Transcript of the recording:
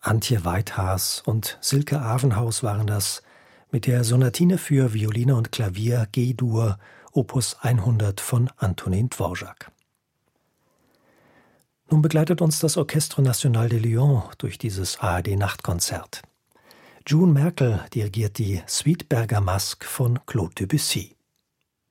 Antje Weithaas und Silke Avenhaus waren das mit der Sonatine für Violine und Klavier G-Dur Opus 100 von Antonin Dvorak. Nun begleitet uns das Orchestre National de Lyon durch dieses ARD-Nachtkonzert. June Merkel dirigiert die Suite Bergamasque von Claude Debussy.